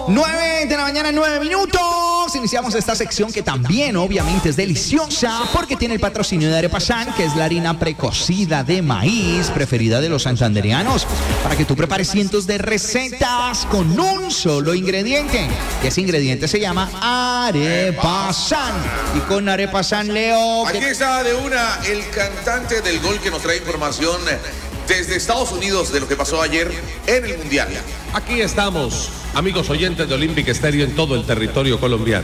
9 de la mañana, 9 minutos. Iniciamos esta sección que también obviamente es deliciosa porque tiene el patrocinio de Arepasan, que es la harina precocida de maíz preferida de los santandereanos, para que tú prepares cientos de recetas con un solo ingrediente. Y ese ingrediente se llama Arepasan. Y con Arepasan, Leo... Aquí está de una el cantante del gol que nos trae información desde Estados Unidos de lo que pasó ayer en el Mundial. Aquí estamos, amigos oyentes de Olympic Stereo en todo el territorio colombiano.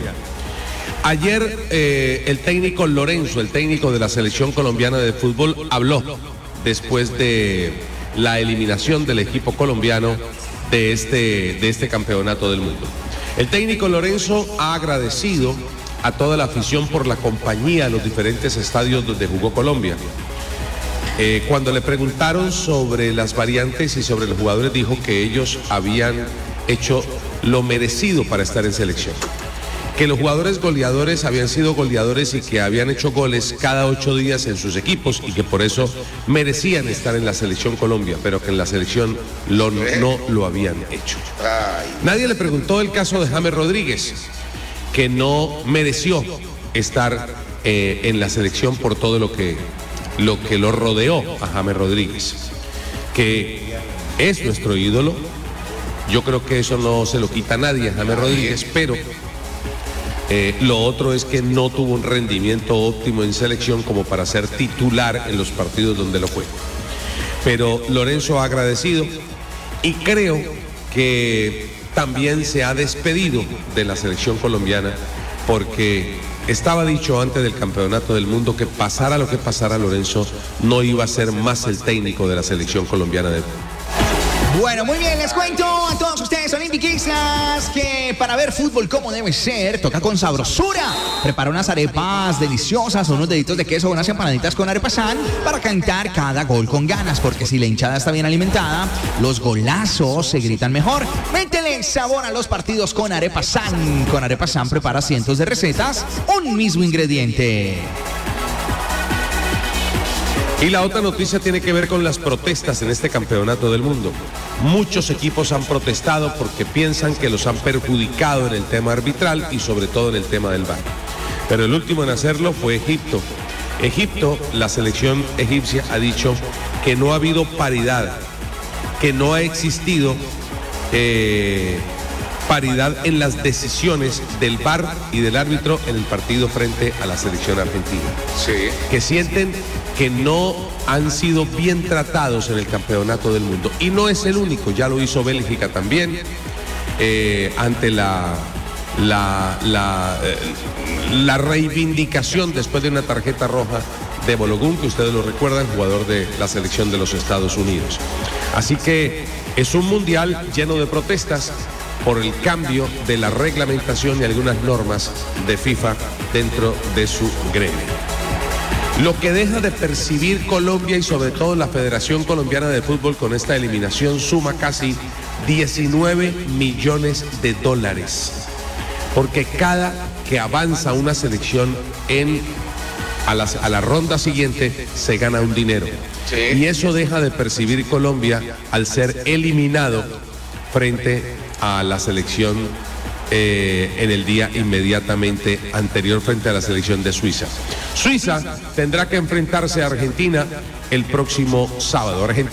Ayer el técnico Lorenzo, el técnico de la selección colombiana de fútbol, habló después de la eliminación del equipo colombiano de este campeonato del mundo. El técnico Lorenzo ha agradecido a toda la afición por la compañía en los diferentes estadios donde jugó Colombia. Cuando le preguntaron sobre las variantes y sobre los jugadores, dijo que ellos habían hecho lo merecido para estar en selección. Que los jugadores goleadores habían sido goleadores y que habían hecho goles cada 8 días en sus equipos y que por eso merecían estar en la selección Colombia, pero que en la selección no lo habían hecho. Nadie le preguntó el caso de James Rodríguez, que no mereció estar en la selección por todo lo que lo rodeó a James Rodríguez, que es nuestro ídolo. Yo creo que eso no se lo quita a nadie a James Rodríguez, pero lo otro es que no tuvo un rendimiento óptimo en selección como para ser titular en los partidos donde lo fue. Pero Lorenzo ha agradecido y creo que también se ha despedido de la selección colombiana, porque estaba dicho antes del campeonato del mundo que pasara lo que pasara, Lorenzo no iba a ser más el técnico de la selección colombiana de fútbol. Bueno, muy bien, les cuento a todos ustedes, Olympiquistas, que para ver fútbol como debe ser, toca con sabrosura. Prepara unas arepas deliciosas, unos deditos de queso, unas empanaditas con Arepasan para cantar cada gol con ganas, porque si la hinchada está bien alimentada, los golazos se gritan mejor. Métele sabor a los partidos con Arepasan. Con Arepasan prepara cientos de recetas, un mismo ingrediente. Y la otra noticia tiene que ver con las protestas en este campeonato del mundo. Muchos equipos han protestado porque piensan que los han perjudicado en el tema arbitral y sobre todo en el tema del VAR. Pero el último en hacerlo fue Egipto. La selección egipcia ha dicho que no ha habido paridad, que no ha existido paridad en las decisiones del VAR y del árbitro en el partido frente a la selección argentina. Sí. Que sienten que no han sido bien tratados en el campeonato del mundo. Y no es el único, ya lo hizo Bélgica también, ante la reivindicación después de una tarjeta roja de Balogun, que ustedes lo recuerdan, jugador de la selección de los Estados Unidos. Así que es un mundial lleno de protestas por el cambio de la reglamentación y algunas normas de FIFA dentro de su gremio. Lo que deja de percibir Colombia y sobre todo la Federación Colombiana de Fútbol con esta eliminación suma casi 19 millones de dólares. Porque cada que avanza una selección a la ronda siguiente se gana un dinero. Sí. Y eso deja de percibir Colombia al ser eliminado frente a la selección en el día inmediatamente anterior frente a la selección de Suiza. Suiza tendrá que enfrentarse a Argentina el próximo sábado.